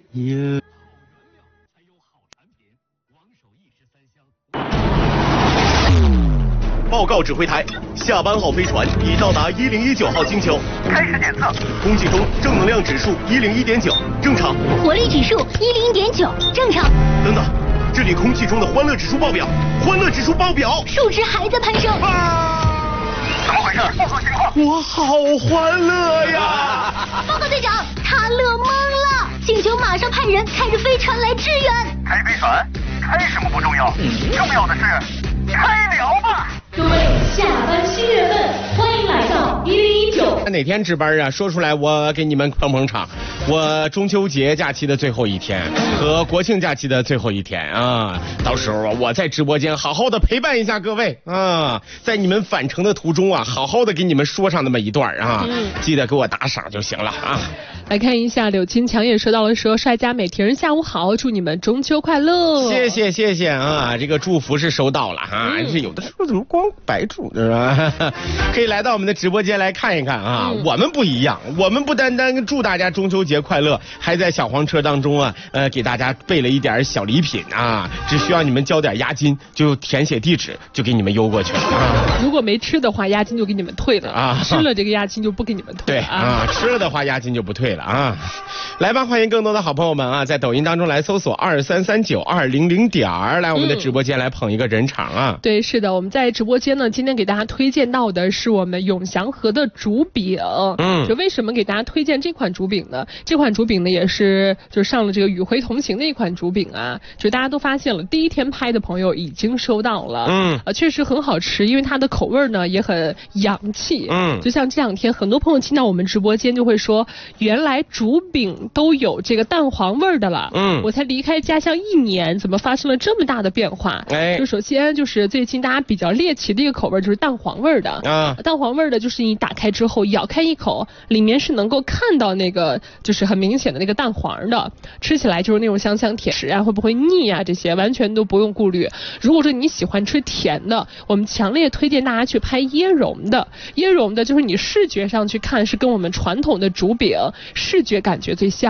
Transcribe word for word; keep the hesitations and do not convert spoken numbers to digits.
耶。报告指挥台，下班号飞船已到达一零一九号星球， 开始检测。 空气中正能量指数一零一点九，正常。 活力指数一零一点九，正常。 等等，这里空气中的欢乐指数爆表，欢乐指数爆表， 数值还在攀升。 啊！ 怎么回事？报告情况。 我好欢乐呀！ 报告队长，他乐懵了，星球马上派人开着飞船来支援。 开飞船？开什么不重要，重要的是开聊吧。 各位，下班新月份，欢迎来到一零一九。 哪天值班啊？说出来，我给你们捧捧场。我中秋节假期的最后一天和国庆假期的最后一天啊，到时候啊，我在直播间好好的陪伴一下各位啊，在你们返程的途中啊，好好的给你们说上那么一段啊，嗯、记得给我打赏就行了啊。 来看一下，柳金强也说到了说，帅家美婷下午好，祝你们中秋快乐。 谢谢谢谢啊，这个祝福是收到了啊，嗯、是有的时候怎么光白祝是吧？可以来到我们的直播间来看一看啊，嗯、我们不一样，我们不单单祝大家中秋节快乐，还在小黄车当中啊，呃，给大家备了一点小礼品啊，只需要你们交点押金，就填写地址，就给你们邮过去了啊。 如果没吃的话，押金就给你们退了啊；吃了这个押金就不给你们退。 对啊，吃了的话押金就不退了啊。来吧，欢迎更多的好朋友们啊，在抖音当中来搜索二三三九二零零点儿，来我们的直播间来捧一个人场啊。 嗯、对，是的，我们在直播间呢，今天给大家推荐到的是我们永祥和的竹饼。嗯，就为什么给大家推荐这款竹饼呢？这款竹饼呢也是就上了这个与会同行的一款竹饼啊，就大家都发现了，第一天拍的朋友已经收到了。嗯，呃，确实很好吃，因为它的口味呢也很洋气。嗯，就像这两天很多朋友听到我们直播间就会说，原来竹饼都有这个蛋黄味的了。嗯，我才离开家乡一年，怎么发生了这么大的变化？哎，就首先就是最近大家比较猎奇的一个口味就是蛋黄味的啊，蛋黄味的就是你打开之后咬开一口，里面是能够看到那个就是很明显的那个蛋黄的，吃起来就是那种香香甜食啊，会不会腻啊？这些完全都不用顾虑。如果说你喜欢吃甜的，我们强烈推荐大家去拍椰蓉的。椰蓉的就是你视觉上去看是跟我们传统的竹饼视觉感觉最像。